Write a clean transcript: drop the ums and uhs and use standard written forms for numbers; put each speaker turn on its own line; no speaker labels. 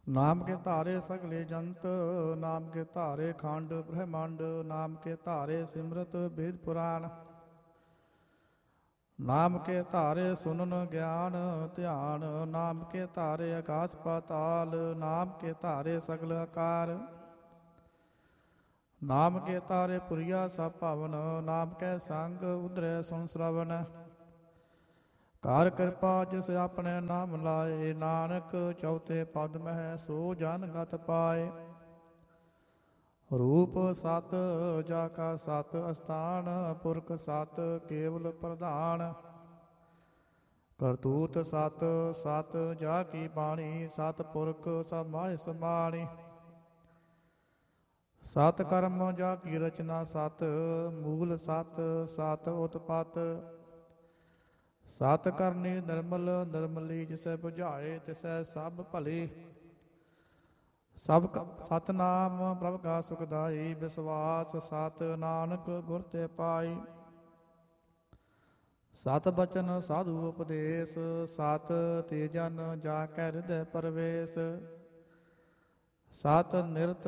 ਨਾਮ ਕੇ ਧਾਰੇ ਸਗਲੇ ਜੰਤ, ਨਾਮ ਕੇ ਧਾਰੇ ਖੰਡ ਬ੍ਰਹਮੰਡ, ਨਾਮ ਕੇ ਧਾਰੇ ਸਿਮਰਤ ਵੇਦ ਪੁਰਾਣ। ਨਾਮ ਕੇ ਧਾਰੇ ਸੁਨਨ ਗਿਆਨ ਧਿਆਨ, ਨਾਮ ਕੇ ਧਾਰੇ ਆਕਾਸ ਪਾਤਾਲ, ਨਾਮ ਕੇ ਧਾਰੇ ਸਗਲ ਆਕਾਰ। ਨਾਮ ਕੇ ਧਾਰੇ ਪੁਰੀਆ ਸਭ ਭਵਨ, ਨਾਮ ਕੈ ਸੰਗ ਉਧਰੈ ਸੁਨ ਸ਼ਰਵਨ। ਕਰ ਕਿਰਪਾ ਜਿਸ ਆਪਣੇ ਨਾਮ ਲਾਏ, ਨਾਨਕ ਚੌਥੇ ਪਦ ਮਹਿ ਸੋ ਜਨ ਗਤ ਪਾਏ। ਰੂਪ ਸਤ ਜਾ ਕਾ ਸਤ ਅਸਥਾਨ, ਪੁਰਖ ਸਤ ਕੇਵਲ ਪ੍ਰਧਾਨ। ਕਰਤੂਤ ਸਤ ਸਤ ਜਾ ਕੀ ਬਾਣੀ, ਸਤ ਪੁਰਖ ਸਭ ਮਾਹਿ ਸਮਾਣੀ। ਸਤ ਕਰਮ ਜਾ ਕੀ ਰਚਨਾ ਸਤ, ਮੂਲ ਸਤ ਸਤ ਉਤਪਤ। ਸਤ ਕਰਨੀ ਨਿਰਮਲ ਨਿਰਮਲੀ, ਜਿਸੈ ਬੁਝਾਏ ਤਿਸੈ ਸਭ ਭਲੀ। ਸਤਨਾਮ ਪ੍ਰਭ ਕਾ ਸੁਖਦਾਈ, ਵਿਸਵਾਸ ਸਤ ਨਾਨਕ ਗੁਰ ਤੇ ਪਾਈ। ਸਤ ਬਚਨ ਸਾਧੂ ਉਪਦੇਸ, ਸਤ ਤੇ ਜਨ ਜਾ ਕੈ ਹਿਰਦੈ ਪਰਵੇਸ। ਸਤ ਨਿਰਤ